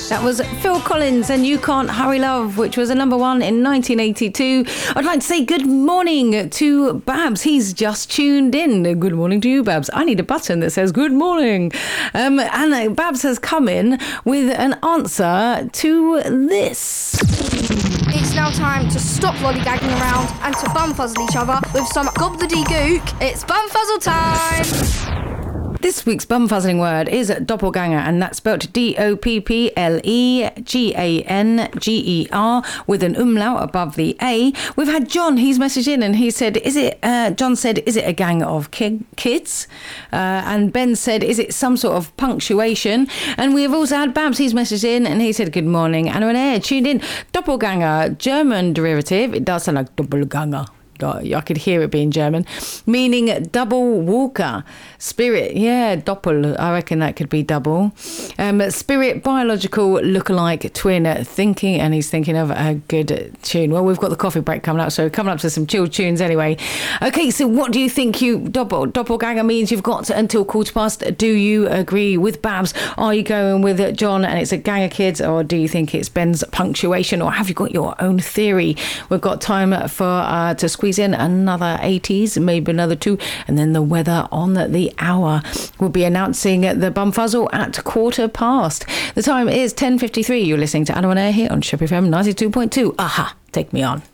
That was Phil Collins and You Can't Hurry Love, which was a number one in 1982. I'd like to say good morning to Babs. He's just tuned in. Good morning to you, Babs. I need a button that says good morning. And Babs has come in with an answer to this. It's now time to stop lollygagging around and to bumfuzzle each other with some gobbledygook. It's bumfuzzle time! This week's bumfuzzling word is doppelganger, and that's spelt DOPPLEGANGER with an umlaut above the A. We've had John, he's messaged in and he said, John said, is it a gang of kids? And Ben said, is it some sort of punctuation? And we have also had Babs, he's messaged in and he said, good morning. And Renee tuned in. Doppelganger, German derivative. It does sound like doppelganger. I could hear it being German, meaning double walker. Spirit, yeah, doppel, I reckon that could be double. Spirit, biological lookalike twin, thinking, and he's thinking of a good tune. Well, we've got the coffee break coming up, so coming up to some chilled tunes anyway. Okay, so what do you think doppelganger means? You've got until 1:15. Do you agree with Babs? Are you going with John and it's a gang of kids, or do you think it's Ben's punctuation, or have you got your own theory? We've got time for to squeeze in another 80s, maybe another 2, and then the weather on the hour. We'll be announcing the bumfuzzle at 1:15. The time is 10:53. You're listening to Anna on Air here on Sheppey FM 92.2. Aha, take me on.